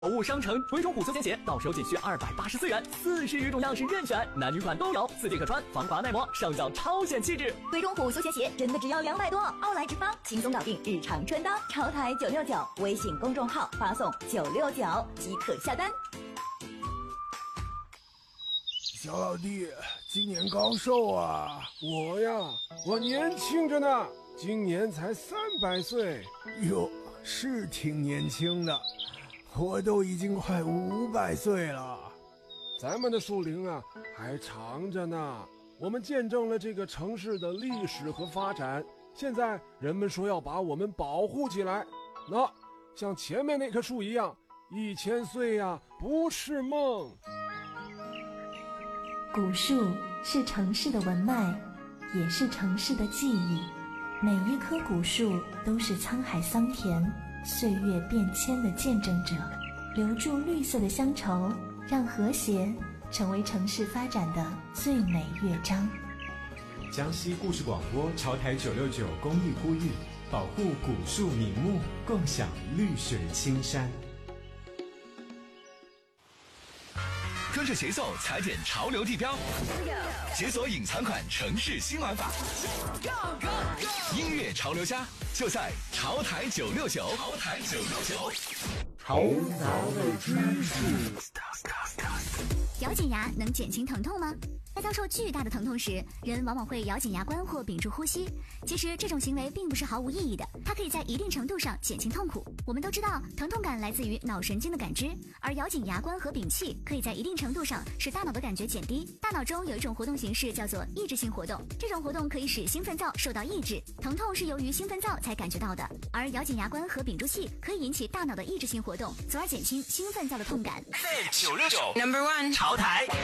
购物商城纯种虎休闲鞋到手仅需284元，40余种样式任选，男女款都有，4件可穿，防滑耐磨，上脚超显气质。 纯种虎休闲鞋真的只要200多，奥莱直方轻松搞定日常穿搭，潮台969，微信公众号发送969即可下单。 小老弟，今年高寿啊？我年轻着呢，今年才300岁。哟，是挺年轻的。我都已经快500岁了，咱们的树龄啊还长着呢。我们见证了这个城市的历史和发展，现在人们说要把我们保护起来，那像前面那棵树一样，1000岁呀不是梦。 古树是城市的文脉，也是城市的记忆，每一棵古树都是沧海桑田岁月变迁的见证者，留住绿色的乡愁，让和谐成为城市发展的最美乐章。 江西故事广播潮台969公益呼吁，保护古树名木，共享绿水青山。 跟着节奏踩点潮流地标，解锁隐藏款城市新玩法，音乐潮流家就在潮台969。潮台969， 潮潮的知识。 咬紧牙能减轻疼痛吗？在遭受巨大的疼痛时，人往往会咬紧牙关或屏住呼吸。其实这种行为并不是毫无意义的，它可以在一定程度上减轻痛苦。我们都知道，疼痛感来自于脑神经的感知，而咬紧牙关和屏气可以在一定程度上使大脑的感觉减低。大脑中有一种活动形式叫做抑制性活动，这种活动可以使兴奋灶受到抑制，疼痛是由于兴奋灶才感觉到的。而咬紧牙关和屏住气可以引起大脑的抑制性活动，从而减轻兴奋灶的痛感。 969 Number 1 潮台。